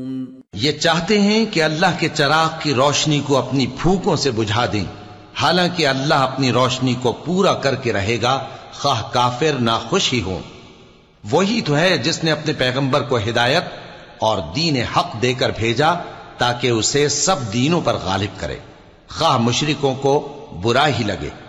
ये चाहते हैं कि अल्लाह के चराग की रोशनी को अपनी फूंकों से बुझा दें, हालांकि अल्लाह अपनी रोशनी को पूरा करके रहेगा, खाह काफिर ना खुश ही हो। वही तो है जिसने अपने पैगंबर को हिदायत और दीन हक देकर भेजा ताकि उसे सब दीनों पर गालिब करे, खाह मुशरिकों को बुरा ही लगे।